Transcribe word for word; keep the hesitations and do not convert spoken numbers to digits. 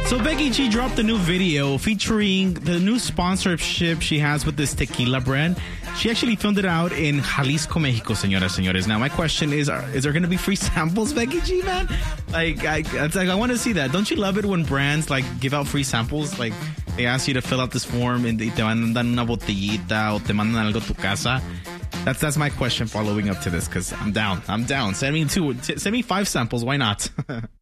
So Becky G dropped a new video featuring the new sponsorship she has with this tequila brand. She actually filmed it out in Jalisco, Mexico, señoras, señores. Now, my question is, are, is there going to be free samples, Becky G, man? Like, I, it's like, I want to see that. Don't you love it when brands, like, give out free samples? Like, they ask you to fill out this form and te mandan una botellita o te mandan algo a tu casa. That's that's my question following up to this, because I'm down. I'm down. Send me two. Send me five samples. Why not?